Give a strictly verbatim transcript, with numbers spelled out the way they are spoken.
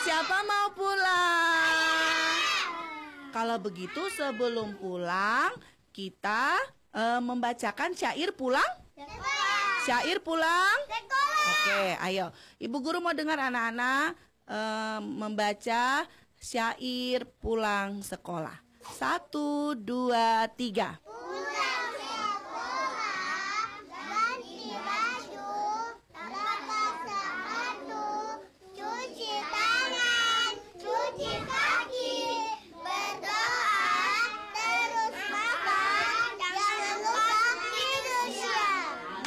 Siapa mau pulang? Kalau begitu sebelum pulang kita uh, membacakan syair pulang. Syair pulang. Oke, ayo. Ibu guru mau dengar anak-anak uh, membaca syair pulang sekolah. Satu, dua, tiga.